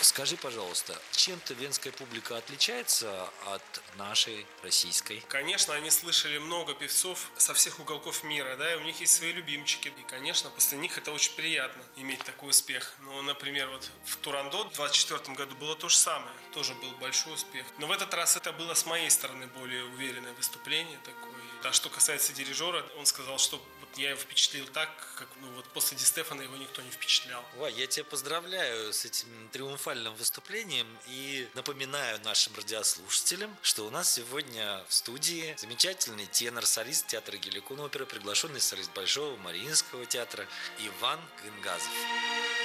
Скажи, пожалуйста, чем-то венская публика отличается от нашей российской? Конечно, они слышали много певцов со всех уголков мира, да, и у них есть свои любимчики. И, конечно, после них это очень приятно иметь такой успех. Ну, например, вот в Турандот в 24 году было то же самое, тоже был большой успех. Но в этот раз это было с моей стороны более уверенное выступление такое. А что касается дирижера, он сказал, что вот я его впечатлил так, как вот после Ди Стефана его никто не впечатлял. Вань, я тебя поздравляю с этим триумфальным выступлением и напоминаю нашим радиослушателям, что у нас сегодня в студии замечательный тенор, солист театра Геликон оперы, приглашенный солист Большого Мариинского театра Иван Гынгазов.